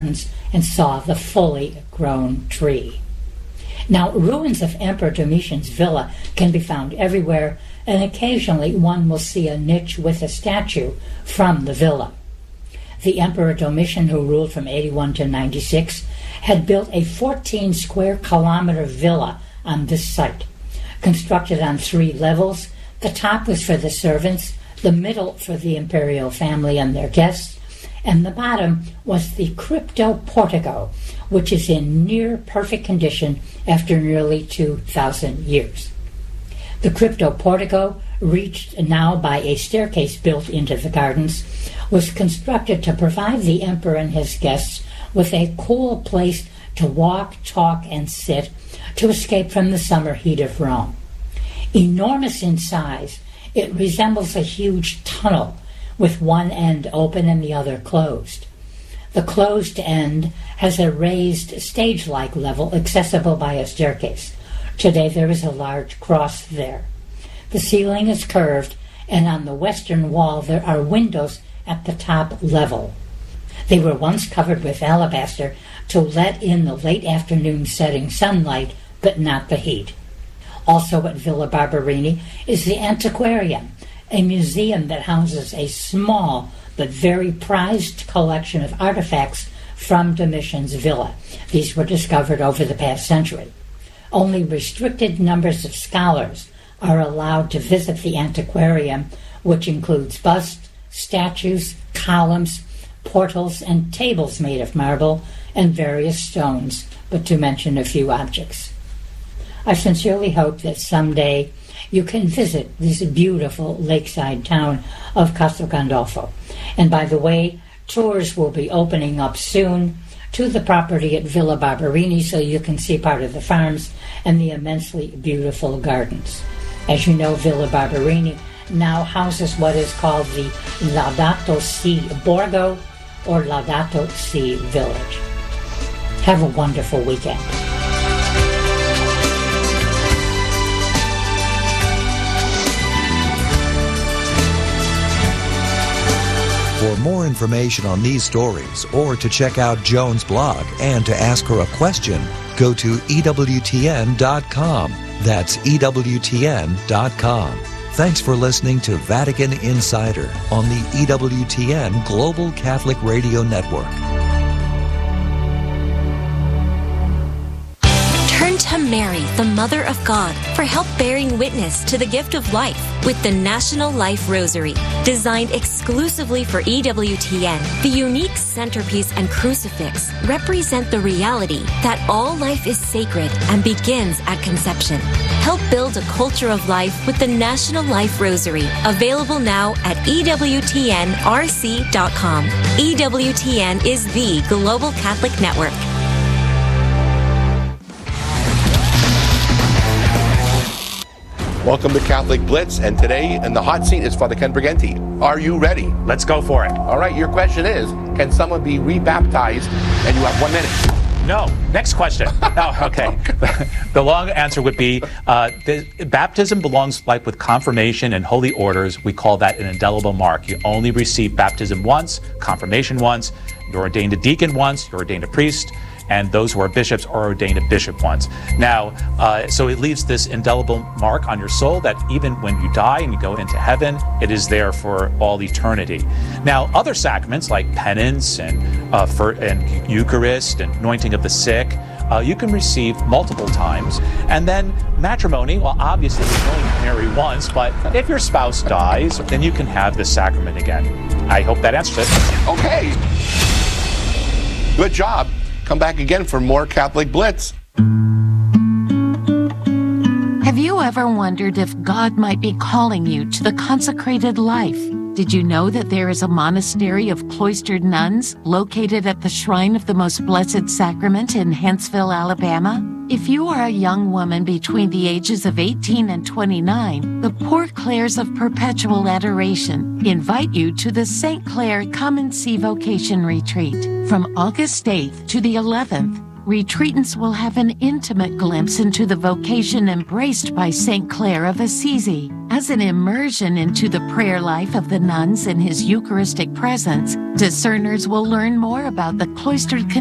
and saw the fully grown tree. Now, ruins of Emperor Domitian's villa can be found everywhere, and occasionally one will see a niche with a statue from the villa. The Emperor Domitian, who ruled from 81 to 96, had built a 14 square kilometer villa on this site. Constructed on 3 levels, the top was for the servants, the middle for the imperial family and their guests, and the bottom was the crypto portico, which is in near perfect condition after nearly 2,000 years. The crypto portico, reached now by a staircase built into the gardens, was constructed to provide the emperor and his guests with a cool place to walk, talk, and sit to escape from the summer heat of Rome. Enormous in size, it resembles a huge tunnel with one end open and the other closed. The closed end has a raised stage-like level accessible by a staircase. Today there is a large cross there. The ceiling is curved, and on the western wall there are windows at the top level. They were once covered with alabaster to let in the late afternoon setting sunlight, but not the heat. Also at Villa Barberini is the Antiquarium, a museum that houses a small but very prized collection of artifacts from Domitian's villa. These were discovered over the past century. Only restricted numbers of scholars are allowed to visit the Antiquarium, which includes busts, statues, columns, portals, and tables made of marble and various stones, but to mention a few objects. I sincerely hope that someday you can visit this beautiful lakeside town of Castel Gandolfo. And by the way, tours will be opening up soon to the property at Villa Barberini so you can see part of the farms and the immensely beautiful gardens. As you know, Villa Barberini now houses what is called the Laudato Si Borgo or Laudato Si Village. Have a wonderful weekend. For more information on these stories or to check out Joan's blog and to ask her a question, go to EWTN.com. That's EWTN.com. Thanks for listening to Vatican Insider on the EWTN Global Catholic Radio Network. Turn to Mary, the Mother of God, for help bearing witness to the gift of life with the National Life Rosary. Designed exclusively for EWTN, the unique centerpiece and crucifix represent the reality that all life is sacred and begins at conception. Help build a culture of life with the National Life Rosary, available now at EWTNRC.com. EWTN is the Global Catholic Network. Welcome to Catholic Blitz, and today in the hot seat is Father Ken Briganti. Are you ready? Let's go for it. All right, your question is, can someone be rebaptized? And you have 1 minute. No. Next question. Oh, okay. The long answer would be, baptism belongs like with confirmation and holy orders. We call that an indelible mark. You only receive baptism once, confirmation once, you're ordained a deacon once, you're ordained a priest, and those who are bishops are ordained a bishop once. Now, so it leaves this indelible mark on your soul that even when you die and you go into heaven, it is there for all eternity. Now, other sacraments like penance and Eucharist and anointing of the sick, you can receive multiple times. And then matrimony, well, obviously you can only marry once, but if your spouse dies, then you can have the sacrament again. I hope that answers it. Okay. Good job. Come back again for more Catholic Blitz. Have you ever wondered if God might be calling you to the consecrated life? Did you know that there is a monastery of cloistered nuns located at the Shrine of the Most Blessed Sacrament in Huntsville, Alabama? If you are a young woman between the ages of 18 and 29, the Poor Clares of Perpetual Adoration invite you to the St. Clare Come and See Vocation Retreat from August 8th to the 11th. retreatants will have an intimate glimpse into the vocation embraced by St. Clare of Assisi. As an immersion into the prayer life of the nuns in his Eucharistic presence, discerners will learn more about the cloistered